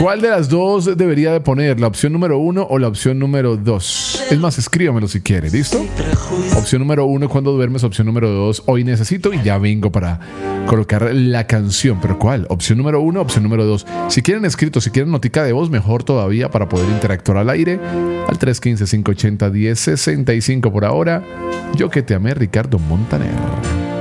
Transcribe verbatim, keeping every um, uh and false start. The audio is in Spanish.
¿Cuál de las dos debería de poner? ¿La opción número uno o la opción número dos? Es más, escríbamelo si quiere, ¿listo? Opción número uno, cuando duermes. Opción número dos, hoy necesito, y ya vengo para colocar la canción. ¿Pero cuál? Opción número uno, opción número dos. Si quieren escrito, si quieren notica de voz, mejor todavía para poder interactuar al aire. Al tres uno cinco, cinco ocho cero, uno cero seis cinco por ahora. Yo que te amé, Ricardo Montaner.